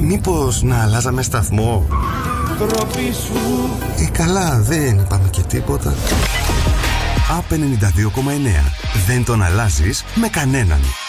Μήπως να αλλάζαμε σταθμό? Τροπή σου. Καλά, δεν είπαμε και τίποτα. Α, 92,9. Δεν τον αλλάζεις με κανέναν.